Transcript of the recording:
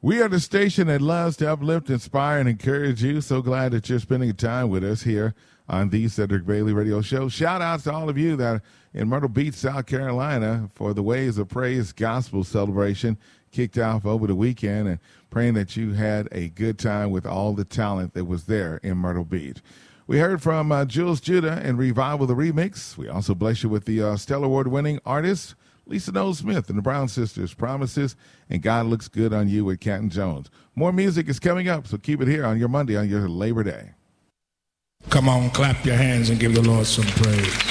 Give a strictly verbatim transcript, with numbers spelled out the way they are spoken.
We are the station that loves to uplift, inspire, and encourage you. So glad that you're spending time with us here on the Cedric Bailey Radio Show. Shout outs to all of you that are in Myrtle Beach, South Carolina for the Ways of Praise Gospel Celebration kicked off over the weekend, and praying that you had a good time with all the talent that was there in Myrtle Beach. We heard from uh, Jules Judah and Revival the Remix. We also bless you with the uh, Stellar Award-winning artist, Lisa Noel Smith and the Brown Sisters, Promises, and God Looks Good on You with Canton Jones. More music is coming up, so keep it here on your Monday, on your Labor Day. Come on, clap your hands and give the Lord some praise.